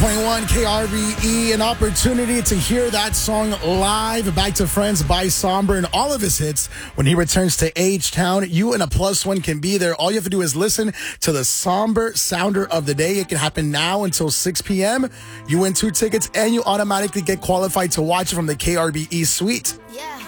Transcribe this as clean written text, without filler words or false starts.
101 KRBE, an opportunity to hear that song live. Back to Friends by Somber and all of his hits. When he returns to H-Town, you and a +1 can be there. All you have to do is listen to the Somber Sounder of the Day. It can happen now until 6 p.m. You win 2 tickets and you automatically get qualified to watch it from the KRBE suite. Yeah.